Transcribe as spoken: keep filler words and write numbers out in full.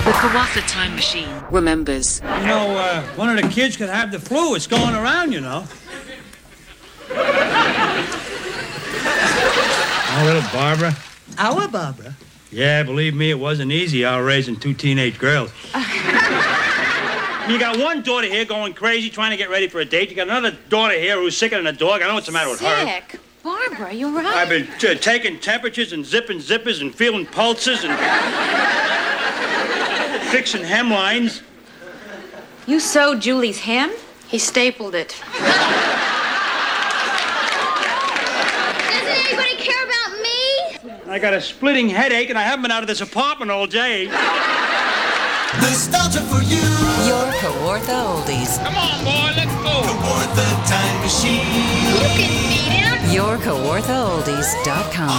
The Kawartha Time Machine remembers. You know, uh, one of the kids could have the flu. It's going around, you know. Our little Barbara. Our Barbara? Yeah, believe me, it wasn't easy out raising two teenage girls. You got one daughter here going crazy, trying to get ready for a date. You got another daughter here who's sicker than a dog. I know what's the matter with her. Sick? Barbara, you're right. I've been t- taking temperatures and zipping zippers and feeling pulses and fixing hemlines. You sewed Julie's hem? He stapled it. Doesn't anybody care about me? I got a splitting headache and I haven't been out of this apartment all day. Nostalgia for you. Your Kawartha Oldies. Come on, boy, let's go. Kawartha Time Machine. You can beat him. Your Kawartha Oldies dot com.